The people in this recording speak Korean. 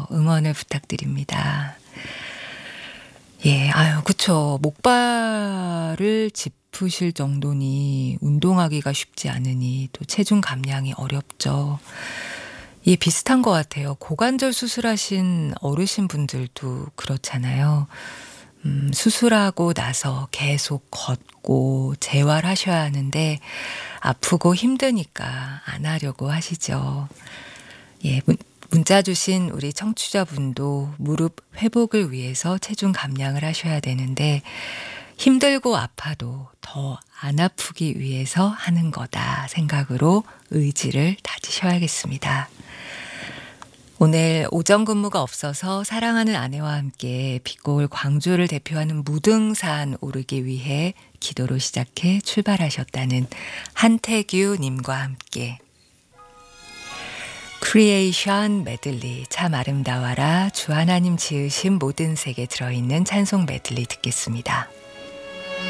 응원을 부탁드립니다. 예, 아유, 그쵸. 목발을 짚으실 정도니 운동하기가 쉽지 않으니 또 체중 감량이 어렵죠. 예, 비슷한 것 같아요. 고관절 수술하신 어르신 분들도 그렇잖아요. 수술하고 나서 계속 걷고 재활하셔야 하는데 아프고 힘드니까 안 하려고 하시죠. 예, 문자 주신 우리 청취자분도 무릎 회복을 위해서 체중 감량을 하셔야 되는데 힘들고 아파도 더 안 아프기 위해서 하는 거다 생각으로 의지를 다지셔야겠습니다. 오늘 오전 근무가 없어서 사랑하는 아내와 함께 빛고울 광주를 대표하는 무등산 오르기 위해 기도로 시작해 출발하셨다는 한태규 님과 함께 크리에이션 메들리 참 아름다워라 주 하나님 지으신 모든 색에 들어있는 찬송 메들리 듣겠습니다.